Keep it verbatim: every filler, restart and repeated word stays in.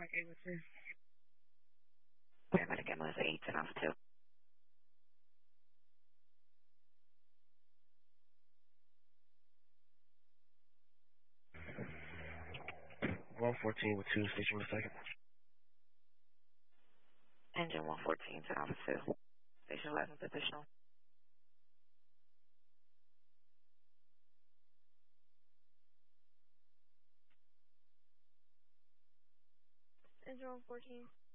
Paramedic eight one three. Paramedic ambulance eight ten off two. one fourteen with two, station one second. Engine one fourteen ten off two. Station eleven positional. Engine one fourteen.